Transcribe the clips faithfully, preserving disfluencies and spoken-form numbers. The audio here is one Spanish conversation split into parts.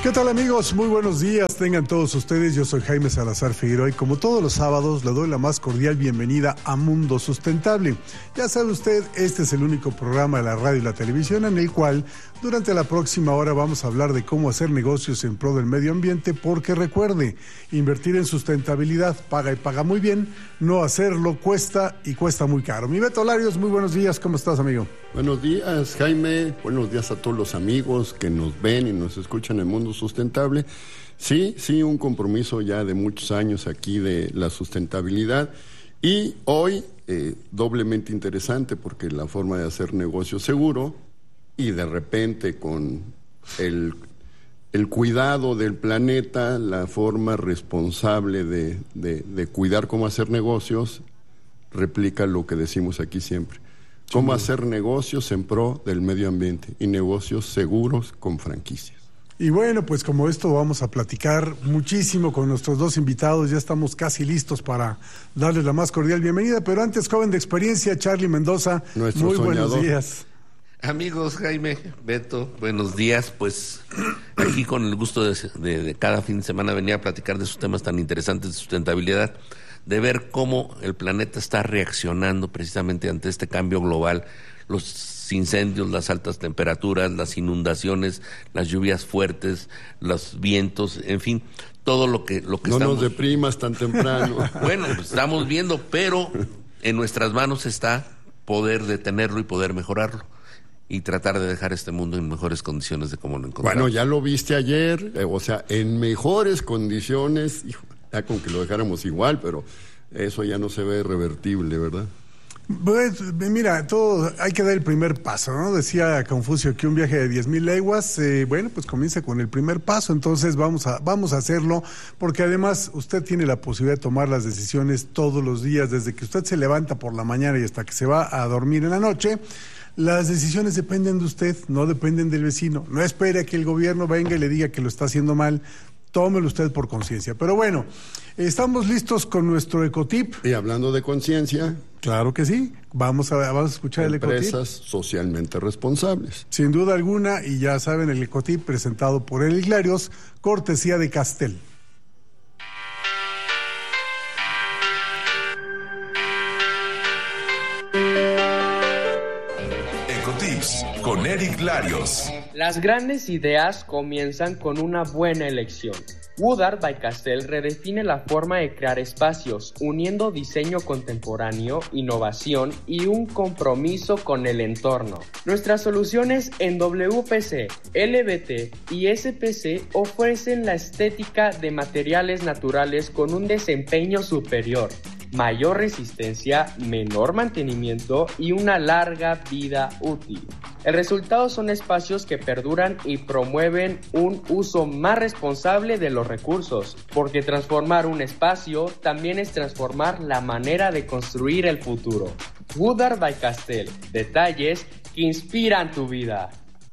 ¿Qué tal, amigos? Muy buenos días, tengan todos ustedes. Yo soy Jaime Salazar Figueroa y como todos los sábados le doy la más cordial bienvenida a Mundo Sustentable. Ya sabe usted, este es el único programa de la radio y la televisión en el cual durante la próxima hora vamos a hablar de cómo hacer negocios en pro del medio ambiente, porque recuerde, invertir en sustentabilidad paga y paga muy bien, no hacerlo cuesta y cuesta muy caro. Mi Beto Larios, muy buenos días, ¿cómo estás, amigo? Buenos días, Jaime, buenos días a todos los amigos que nos ven y nos escuchan en Mundo Sustentable. Sí, sí, un compromiso ya de muchos años aquí de la sustentabilidad y hoy eh, doblemente interesante porque la forma de hacer negocio seguro y de repente con el, el cuidado del planeta, la forma responsable de, de, de cuidar cómo hacer negocios, replica lo que decimos aquí siempre. Cómo hacer negocios en pro del medio ambiente y negocios seguros con franquicias. Y bueno, pues como esto vamos a platicar muchísimo con nuestros dos invitados, ya estamos casi listos para darles la más cordial bienvenida, pero antes, joven de experiencia, Charlie Mendoza, nuestro muy soñador. Buenos días. Amigos, Jaime, Beto, buenos días. Pues aquí con el gusto de, de, de cada fin de semana venir a platicar de esos temas tan interesantes de sustentabilidad, de ver cómo el planeta está reaccionando precisamente ante este cambio global, los incendios, las altas temperaturas, las inundaciones, las lluvias fuertes, los vientos, en fin, todo lo que lo que no estamos... nos deprimas tan temprano. Bueno, pues estamos viendo, pero en nuestras manos está poder detenerlo y poder mejorarlo y tratar de dejar este mundo en mejores condiciones de cómo lo encontramos. Bueno, ya lo viste ayer, eh, o sea, en mejores condiciones, hijo, ya con que lo dejáramos igual, pero eso ya no se ve revertible, ¿verdad? Pues mira, todo hay que dar el primer paso, ¿no? Decía Confucio que un viaje de diez mil leguas, eh, bueno, pues comienza con el primer paso, entonces vamos a, vamos a hacerlo, porque además usted tiene la posibilidad de tomar las decisiones todos los días, desde que usted se levanta por la mañana y hasta que se va a dormir en la noche. Las decisiones dependen de usted, no dependen del vecino. No espere a que el gobierno venga y le diga que lo está haciendo mal. Tómelo usted por conciencia. Pero bueno, estamos listos con nuestro ecotip. Y hablando de conciencia... Claro que sí. Vamos a, vamos a escuchar el ecotip. Empresas socialmente responsables. Sin duda alguna, y ya saben, el ecotip presentado por Eric Larios, cortesía de Castel. Con Eric Larios. Las grandes ideas comienzan con una buena elección. Woodard by Castel redefine la forma de crear espacios, uniendo diseño contemporáneo, innovación y un compromiso con el entorno. Nuestras soluciones en W P C, L V T y S P C ofrecen la estética de materiales naturales con un desempeño superior, mayor resistencia, menor mantenimiento y una larga vida útil. El resultado son espacios que perduran y promueven un uso más responsable de los recursos, porque transformar un espacio también es transformar la manera de construir el futuro. Woodard by Castel, detalles que inspiran tu vida.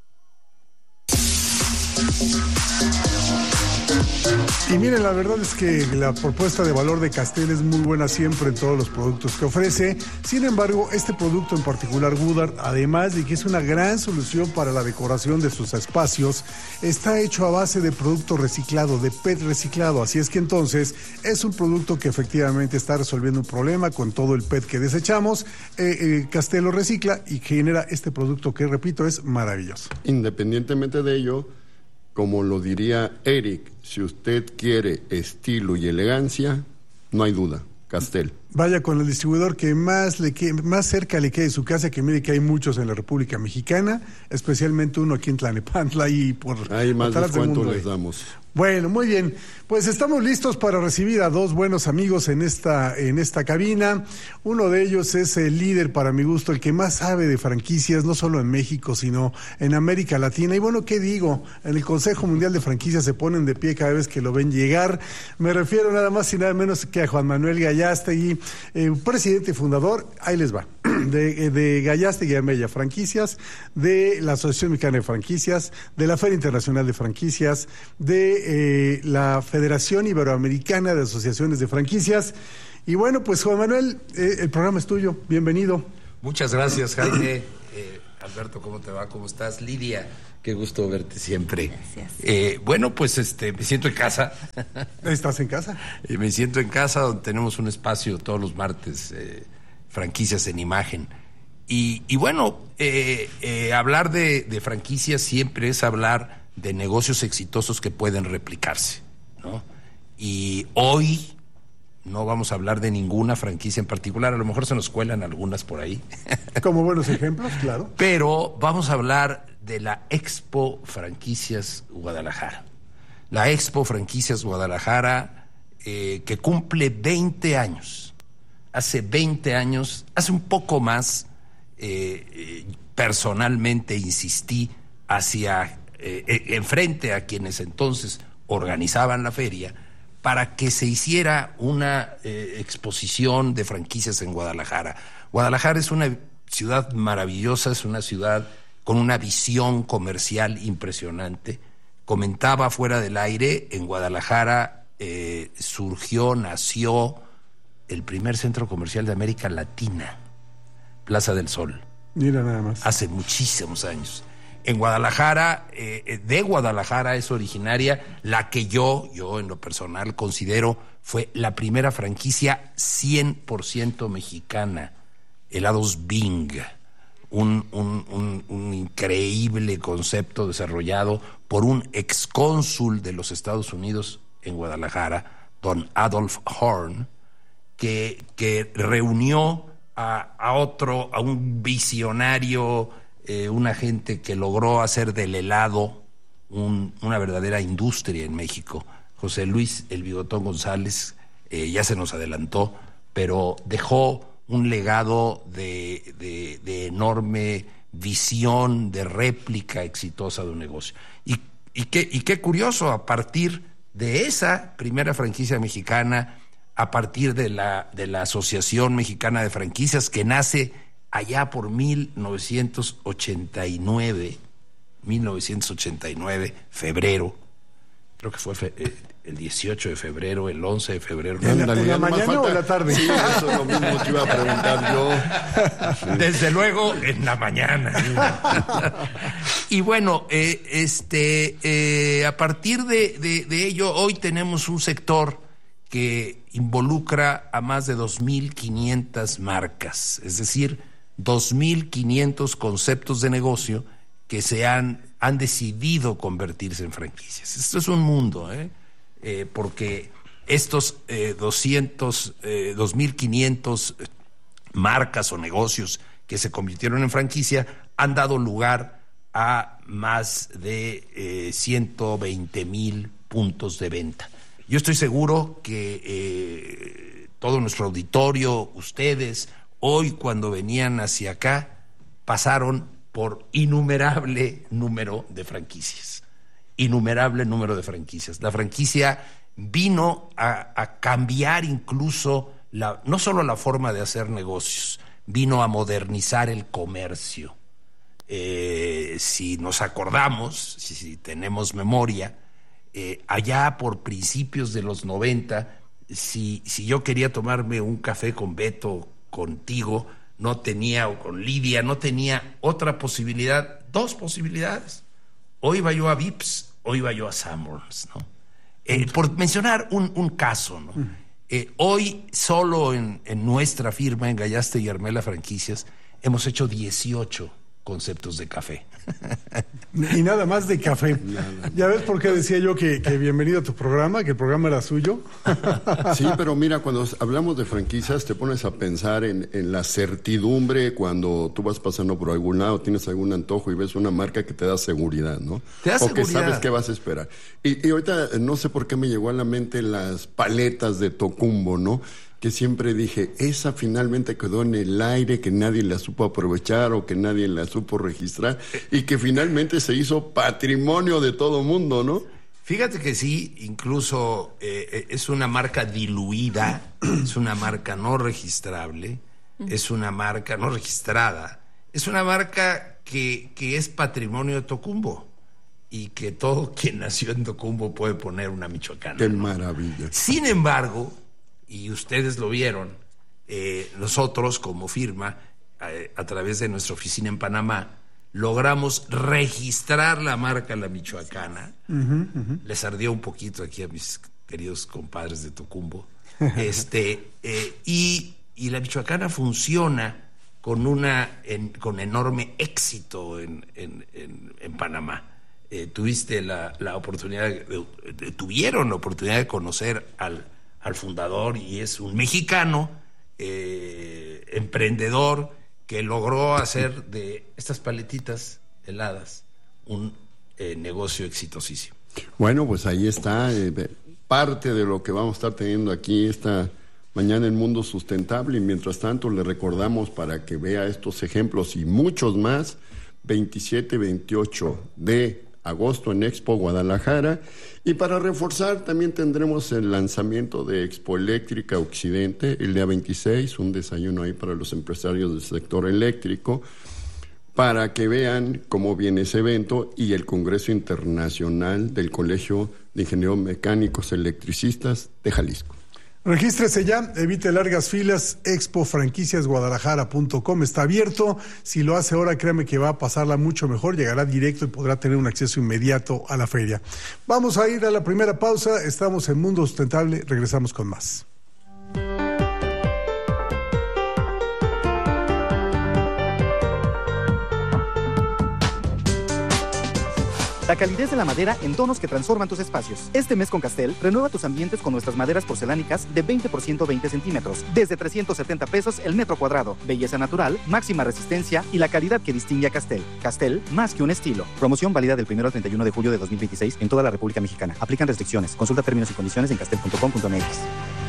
Y miren, la verdad es que la propuesta de valor de Castel es muy buena siempre en todos los productos que ofrece. Sin embargo, este producto en particular, Woodard, además de que es una gran solución para la decoración de sus espacios, está hecho a base de producto reciclado, de P E T reciclado. Así es que entonces es un producto que efectivamente está resolviendo un problema con todo el P E T que desechamos. Eh, eh, Castel lo recicla y genera este producto que, repito, es maravilloso. Independientemente de ello, como lo diría Eric, si usted quiere estilo y elegancia, no hay duda, Castel. Vaya con el distribuidor que más le quede, más cerca le quede de su casa, que mire que hay muchos en la República Mexicana, especialmente uno aquí en Tlalnepantla y por Hay más atrás del descuento mundo. les damos. Bueno, muy bien. Pues estamos listos para recibir a dos buenos amigos en esta, en esta cabina. Uno de ellos es el líder, para mi gusto, el que más sabe de franquicias, no solo en México, sino en América Latina. Y bueno, ¿qué digo? En el Consejo Mundial de Franquicias se ponen de pie cada vez que lo ven llegar. Me refiero nada más y nada menos que a Juan Manuel Gallastegui, eh, presidente y fundador, ahí les va, de, de Gallastegui Amella Franquicias, de la Asociación Mexicana de Franquicias, de la Feria Internacional de Franquicias, de eh, la Federación Iberoamericana de Asociaciones de Franquicias. Y bueno, pues Juan Manuel, eh, el programa es tuyo, bienvenido. Muchas gracias, Jaime. Eh, Alberto, ¿cómo te va? ¿Cómo estás? Lidia, qué gusto verte siempre. Gracias. Eh, bueno, pues este, me siento en casa. ¿Estás en casa? Eh, me siento en casa, donde tenemos un espacio todos los martes, eh, franquicias en imagen. Y, y bueno, eh, eh, hablar de, de franquicias siempre es hablar de negocios exitosos que pueden replicarse, ¿no? Y hoy no vamos a hablar de ninguna franquicia en particular, a lo mejor se nos cuelan algunas por ahí. Como buenos ejemplos, claro. Pero vamos a hablar de la Expo Franquicias Guadalajara. La Expo Franquicias Guadalajara, eh, que cumple veinte años. Hace veinte años, hace un poco más, eh, eh, personalmente insistí hacia, eh, eh, enfrente a quienes entonces organizaban la feria, para que se hiciera una eh, exposición de franquicias en Guadalajara. Guadalajara es una ciudad maravillosa, es una ciudad con una visión comercial impresionante. Comentaba fuera del aire, en Guadalajara eh, surgió, nació el primer centro comercial de América Latina, Plaza del Sol. Mira nada más. Hace muchísimos años. En Guadalajara, eh, de Guadalajara es originaria la que yo, yo en lo personal considero fue la primera franquicia cien por ciento mexicana, Helados Bing, un, un, un, un increíble concepto desarrollado por un excónsul de los Estados Unidos en Guadalajara, don Adolf Horn, que, que reunió a, a otro, a un visionario, Eh, una gente que logró hacer del helado un, una verdadera industria en México. José Luis El Bigotón González, eh, ya se nos adelantó, pero dejó un legado de, de, de enorme visión, de réplica exitosa de un negocio. Y, y, qué, y qué curioso, a partir de esa primera franquicia mexicana, a partir de la, de la Asociación Mexicana de Franquicias, que nace allá por mil novecientos ochenta y nueve, febrero, creo que fue fe, eh, el dieciocho de febrero, el once de febrero. ¿En la, Ándale, en la ya nomás mañana falta- o en la tarde? Sí, eso es lo mismo que iba a preguntar yo. Desde luego, en la mañana. Y bueno, eh, este, eh, a partir de, de, de ello, hoy tenemos un sector que involucra a más de dos mil quinientas marcas, es decir, dos mil quinientos conceptos de negocio que se han, han decidido convertirse en franquicias. Esto es un mundo, ¿eh? Eh, porque estos eh, doscientos, eh, dos mil quinientos marcas o negocios que se convirtieron en franquicia han dado lugar a más de eh, ciento veinte mil puntos de venta. Yo estoy seguro que eh, todo nuestro auditorio, ustedes, hoy cuando venían hacia acá, pasaron por innumerable número de franquicias. Innumerable número de franquicias. La franquicia vino a, a cambiar incluso, la, no solo la forma de hacer negocios, vino a modernizar el comercio. Eh, si nos acordamos, si, si tenemos memoria, Eh, allá por principios de los noventa, si, si yo quería tomarme un café con Beto, contigo, no tenía, o con Lidia, no tenía otra posibilidad, dos posibilidades. O iba yo a Vips, o iba yo a Sanborns, ¿no? Eh, por mencionar un, un caso, ¿no? Eh, hoy, solo en, en nuestra firma, en Gallaste y Armela Franquicias, hemos hecho dieciocho conceptos de café. Y nada más de café. Nada. ¿Ya ves por qué decía yo que, que bienvenido a tu programa, que el programa era suyo? Sí, pero mira, cuando hablamos de franquicias te pones a pensar en, en la certidumbre cuando tú vas pasando por algún lado, tienes algún antojo y ves una marca que te da seguridad, ¿no? Te da o seguridad. que sabes qué vas a esperar. Y, y ahorita no sé por qué me llegó a la mente las paletas de Tocumbo, ¿no? Que siempre dije, esa finalmente quedó en el aire, que nadie la supo aprovechar o que nadie la supo registrar y que finalmente se hizo patrimonio de todo mundo, ¿no? Fíjate que sí, incluso eh, es una marca diluida, es una marca no registrable, es una marca no registrada, es una marca que, que es patrimonio de Tocumbo y que todo quien nació en Tocumbo puede poner una michoacana. Qué ¿no? maravilla. Sin embargo, y ustedes lo vieron, eh, nosotros como firma, eh, a través de nuestra oficina en Panamá, logramos registrar la marca La Michoacana. Uh-huh, uh-huh. Les ardió un poquito aquí a mis queridos compadres de Tocumbo. este eh, y, y La Michoacana funciona con una en, con enorme éxito en, en, en, en Panamá. Eh, tuviste la, la oportunidad, de, de, tuvieron la oportunidad de conocer al, al fundador, y es un mexicano eh, emprendedor que logró hacer de estas paletitas heladas un eh, negocio exitosísimo. Bueno, pues ahí está eh, parte de lo que vamos a estar teniendo aquí esta mañana en Mundo Sustentable, y mientras tanto le recordamos para que vea estos ejemplos y muchos más, veintisiete y veintiocho de agosto en Expo Guadalajara, y para reforzar también tendremos el lanzamiento de Expo Eléctrica Occidente el día veintiséis, un desayuno ahí para los empresarios del sector eléctrico, para que vean cómo viene ese evento, y el Congreso Internacional del Colegio de Ingenieros Mecánicos Electricistas de Jalisco. Regístrese ya, evite largas filas. expo franquicias guadalajara punto com está abierto. Si lo hace ahora, créame que va a pasarla mucho mejor, llegará directo y podrá tener un acceso inmediato a la feria. Vamos a ir a la primera pausa. Estamos en Mundo Sustentable, regresamos con más. La calidez de la madera en tonos que transforman tus espacios. Este mes con Castel, renueva tus ambientes con nuestras maderas porcelánicas de veinte por ciento veinte centímetros, desde trescientos setenta pesos el metro cuadrado. Belleza natural, máxima resistencia y la calidad que distingue a Castel. Castel, más que un estilo. Promoción válida del primero al treinta y uno de julio de dos mil veintiséis en toda la República Mexicana. Aplican restricciones. Consulta términos y condiciones en castel punto com punto m x.